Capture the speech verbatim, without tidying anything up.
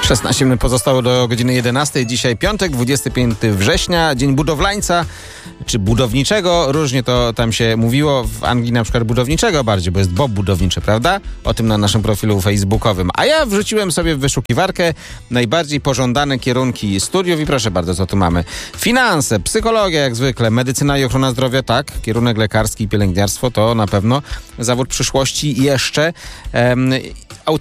szesnaście minut pozostało do godziny jedenastej. Dzisiaj piątek, dwudziestego piątego września, dzień budowlańca, czy budowniczego, różnie to tam się mówiło. W Anglii na przykład budowniczego bardziej, bo jest Bob budowniczy, prawda? O tym na naszym profilu facebookowym. A ja wrzuciłem sobie w wyszukiwarkę najbardziej pożądane kierunki studiów i proszę bardzo, co tu mamy. Finanse, psychologia jak zwykle, medycyna i ochrona zdrowia, tak, kierunek lekarski i pielęgniarstwo to na pewno zawód przyszłości. I jeszcze um,